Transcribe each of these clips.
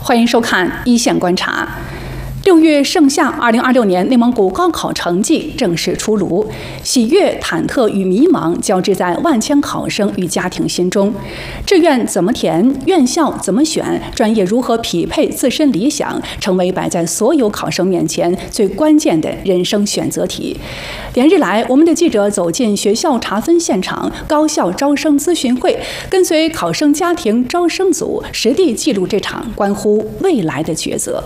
欢迎收看《一线观察》。6月盛夏，2026年内蒙古高考成绩正式出炉，喜悦、忐忑与迷茫交织在万千考生与家庭心中。志愿怎么填，院校怎么选，专业如何匹配自身理想，成为摆在所有考生面前最关键的人生选择题。连日来，我们的记者走进学校查分现场、高校招生咨询会，跟随考生家庭招生组实地记录这场关乎未来的抉择。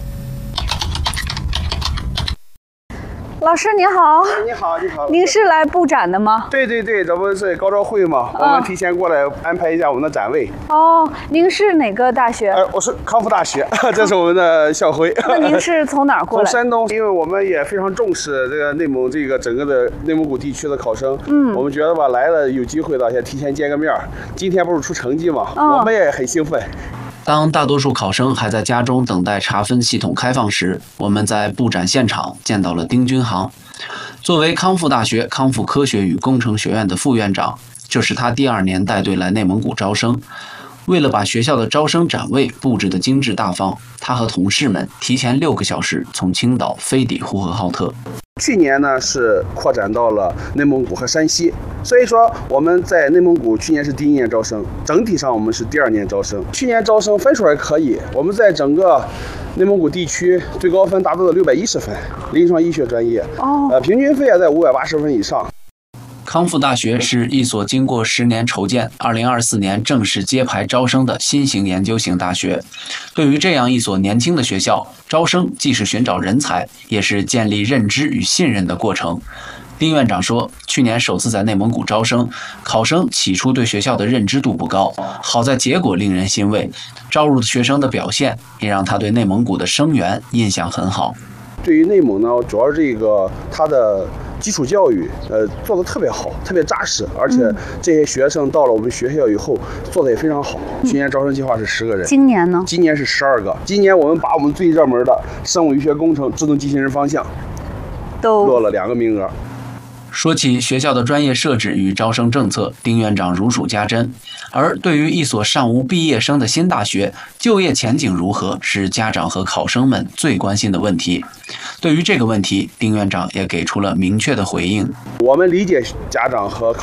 老师您好， 你好，你好， 您是来布展的吗？ 对，这不是高招会吗？我们提前过来安排一下我们的展位。 哦，您是哪个大学？ 我是康复大学，这是我们的校徽。 那您是从哪儿过来？ 从山东，因为我们也非常重视这个内蒙这个整个的内蒙古地区的考生。我们觉得吧，来了有机会的，先提前见个面。今天不是出成绩吗？我们也很兴奋。 当大多数考生还在家中等待查分系统开放时，我们在布展现场见到了丁军航。作为康复大学康复科学与工程学院的副院长，这是他第2年带队来内蒙古招生。为了把学校的招生展位布置得精致大方，他和同事们提前6个小时从青岛飞抵呼和浩特。 去年呢是扩展到了内蒙古和山西，所以说我们在内蒙古去年是第1年招生，整体上我们是第2年招生。去年招生分数还可以，我们在整个内蒙古地区最高分达到了610分，临床医学专业，平均分也在580分以上。 康复大学是一所经过10年筹建，2024年正式揭牌招生的新型研究型大学。对于这样一所年轻的学校，招生既是寻找人才，也是建立认知与信任的过程。丁院长说，去年首次在内蒙古招生，考生起初对学校的认知度不高，好在结果令人欣慰，招入的学生的表现也让他对内蒙古的生源印象很好。 对于内蒙呢，主要这个它的基础教育做得特别好，特别扎实，而且这些学生到了我们学校以后做得也非常好。去年招生计划是10个人， 今年呢？ 今年是12个。今年我们把我们最热门的生物医学工程、自动机器人方向都落了2个名额。 说起学校的专业设置与招生政策，丁院长如数家珍。而对于一所尚无毕业生的新大学，就业前景如何是家长和考生们最关心的问题。对于这个问题，丁院长也给出了明确的回应。 我们理解家长和